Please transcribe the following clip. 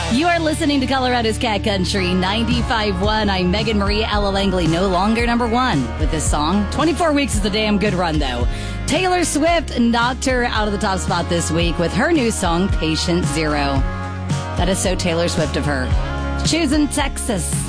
You are listening to Colorado's Cat Country 95.1. I'm Megan Marie. Ella Langley no longer number one with this song. 24 weeks is a damn good run, though. Taylor Swift knocked her out of the top spot this week with her new song, Patient Zero. That is so Taylor Swift of her. Choosing Texas.